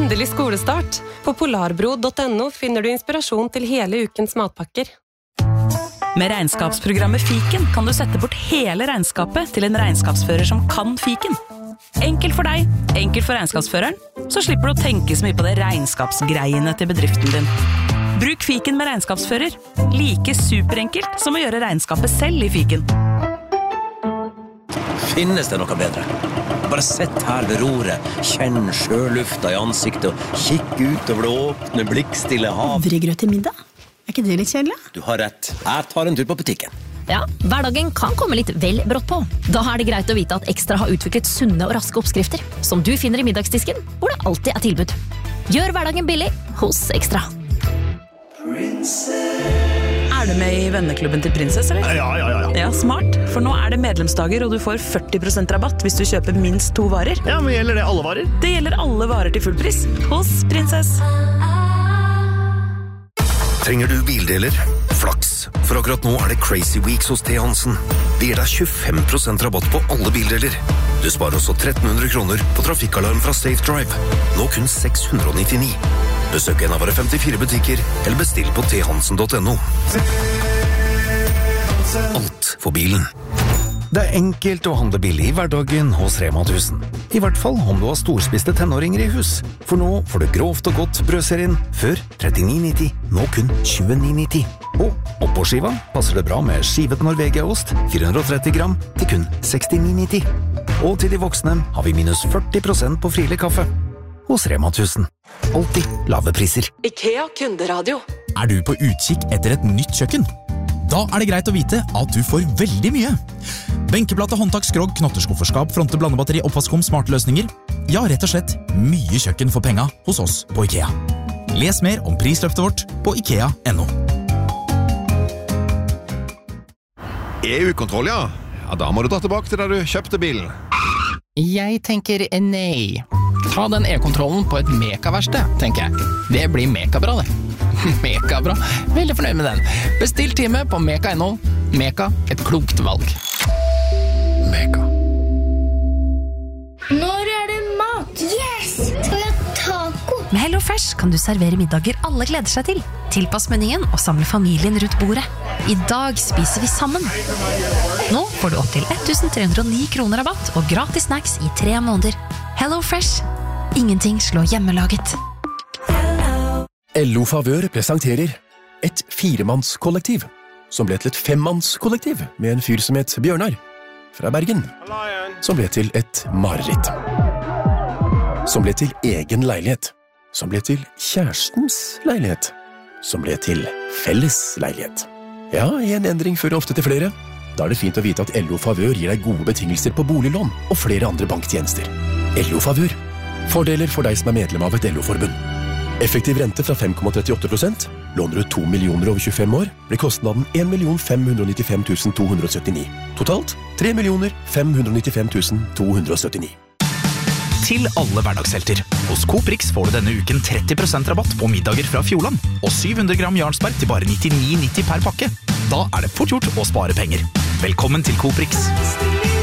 Endelig skolestart. På polarbro.no finner du inspirasjon til hele ukens matpakker. Med regnskapsprogrammet Fiken kan du sette bort hele regnskapet til en regnskapsfører som kan Fiken. Enkelt for deg, enkelt for regnskapsføreren, så slipper du å tenke så mye på det regnskapsgreiene til bedriften din. Bruk Fiken med regnskapsfører. Like superenkelt som å gjøre regnskapet selv i Fiken. Finnes det noe bedre? Bare sett her ved roret, kjenn sjølufta i ansiktet og kikk ut over det åpne, blikkstille hav. Havregrøt til middag? Er ikke det litt kjedelig? Du har rett. Jeg tar en tur på butikken. Ja, hverdagen kan komme litt vel brått på. Da er det greit å vite at Ekstra har utviklet sunne og raske oppskrifter, som du finner i middagsdisken, hvor det alltid er tilbud. Gjør hverdagen billig hos Ekstra. Er du med i venneklubben til Princess, eller? Ja. Ja, smart. For nå er det medlemsdager, og du får 40% rabatt hvis du kjøper minst 2 varer. Ja, men gjelder det alle varer? Det gjelder alle varer til full pris hos Princess. Trenger du bildeler? Flaks, for akkurat nå er det Crazy Weeks hos T. Hansen. Det gir deg 25% rabatt på alle bildeler. Du sparer også 1300 kroner på trafikkalarm fra Safe Drive. Nå kun 699. Besøk en av våre 54 butikker, eller bestill på thansen.no. Alt for bilen. Det er enkelt å handle billig i hverdagen hos Rema 1000. I hvert fall om du har storspiste tenåringer i hus. For nå får du grovt og godt brødserien før 39,90, nå kun 29,90. Og oppå skiva passer det bra med skivet Norvegia-ost, 430 gram, til kun 69,90. Og til de voksne har vi minus 40% på frilig kaffe. Hos Rema 1000. Alltid lave priser. IKEA kunderadio. Er du på utkikk etter et nytt kjøkken? Da er det greit å vite at du får veldig mye. Benkeplate, håndtak, skrog, knotterskufferskap, fronte, blandebatteri, oppvaskom, smarte løsninger. Ja, rett og slett mye kjøkken for penga hos oss på IKEA. Les mer om prisløftet vårt på IKEA.no. EU-kontroll, ja. Ja, da må du dra tilbake til der du kjøpte bilen. Jeg tenker nei. Ta den e-kontrollen på et Meka-verksted, tenker jeg. Det blir Meka-bra, det. Meka-bra. Veldig fornøyd med den. Bestill time på Meka.no. Meka, et klokt valg. Meka. Når er det mat? Yes! Skal vi ha taco? Med HelloFresh kan du servere middager alle gleder seg til. Tilpass menyen og samle familien rundt bordet. I dag spiser vi sammen. Nå får du opp til 1309 kroner rabatt og gratis snacks i 3 måneder. HelloFresh. Ingenting slår hjemmelaget. LO Favør presenterer et 4-mannskollektiv, som ble til et 5-mannskollektiv med en fyr som het Bjørnar, fra Bergen, som ble til et mareritt. Som ble til egen leilighet, som ble til kjærestens leilighet, som ble til felles leilighet. Ja, en endring fører ofte til flere. Da er det fint å vite at LO Favør gir deg gode betingelser på boliglån og flere andre banktjenester. LO Favør. Fordeler for deg som er medlem av et LO-forbund. Effektiv rente fra 5,38%. Låner du 2 millioner over 25 år, blir kostnaden 1.595 279. Totalt 3.595 279. Til alle hverdagshelter. Hos Coop Rix får du denne uken 30% rabatt på middager fra Fjordland, og 700 gram Jarlsberg til bare 99,90 per pakke. Da er det fort gjort å spare penger. Velkommen til Coop Rix.